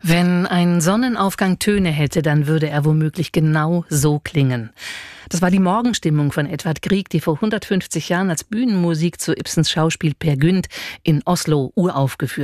Wenn ein Sonnenaufgang Töne hätte, dann würde er womöglich genau so klingen. Das war die Morgenstimmung von Edvard Grieg, die vor 150 Jahren als Bühnenmusik zu Ibsens Schauspiel Peer Gynt in Oslo uraufgeführt